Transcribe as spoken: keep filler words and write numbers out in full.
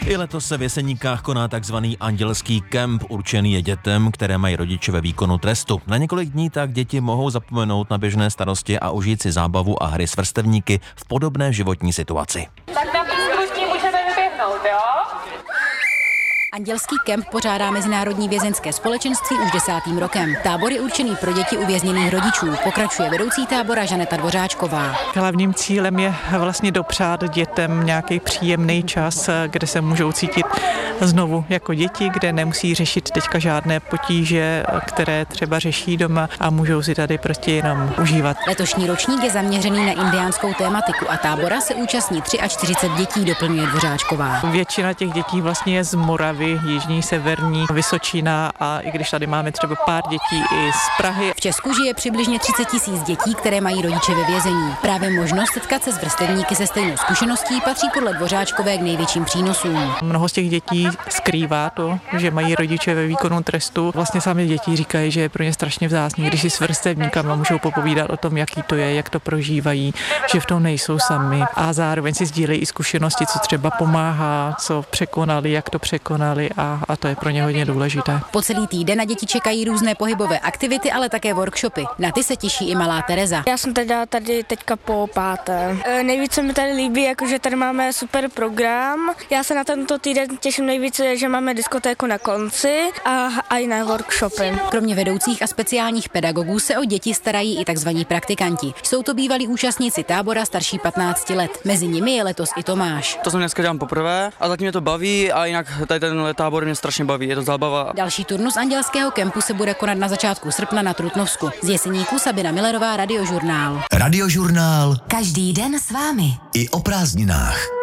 I letos se v Jeseníkách koná takzvaný andělský kemp, určený je dětem, které mají rodiče ve výkonu trestu. Na několik dní tak děti mohou zapomenout na běžné starosti a užít si zábavu a hry s vrstevníky v podobné životní situaci. Tak na písku s tím můžeme vyběhnout, jo? Andělský kemp pořádá Mezinárodní vězeňské společenství už desátým rokem. Tábor je určený pro děti uvězněných rodičů, pokračuje vedoucí tábora Žaneta Dvořáčková. Hlavním cílem je vlastně dopřát dětem nějaký příjemný čas, kde se můžou cítit znovu jako děti, kde nemusí řešit teďka žádné potíže, které třeba řeší doma a můžou si tady prostě jenom užívat. Letošní ročník je zaměřený na indiánskou tématiku a tábora se účastní čtyřicet tři dětí, doplňuje Dvořáčková. Většina těch dětí vlastně je z Moravy, Jižní, Severní, Vysočina a i když tady máme třeba pár dětí i z Prahy. V Česku žije přibližně třicet tisíc dětí, které mají rodiče ve vězení. Právě možnost setkat se s vrstevníky se stejnou zkušeností patří podle Dvořáčkové k největším přínosům. Mnoho z těch dětí skrývá to, že mají rodiče ve výkonu trestu. Vlastně sami děti říkají, že je pro ně strašně vzácný, když si s vrstevníkama můžou popovídat o tom, jaký to je, jak to prožívají, že v tom nejsou sami a zároveň si sdílejí i zkušenosti, co třeba pomáhá, co překonali, jak to překonali. A, a to je pro ně hodně důležité. Po celý týden na děti čekají různé pohybové aktivity, ale také workshopy. Na ty se těší i malá Tereza. Já jsem teda tady teďka po páté. E, nejvíce mi tady líbí, jakože tady máme super program. Já se na tento týden těším nejvíce, že máme diskotéku na konci a, a i na workshopy. Kromě vedoucích a speciálních pedagogů se o děti starají i takzvaní praktikanti. Jsou to bývalí účastníci tábora starší patnácti let. Mezi nimi je letos i Tomáš. To jsem dneska dělám poprvé a zatím mě to baví a jinak tady ten tábor mě strašně baví, je to zábava. Další turnus andělského kempu se bude konat na začátku srpna na Trutnovsku. Z Jeseníků Sabina Millerová, Radiožurnál. Radiožurnál. Každý den s vámi. I o prázdninách.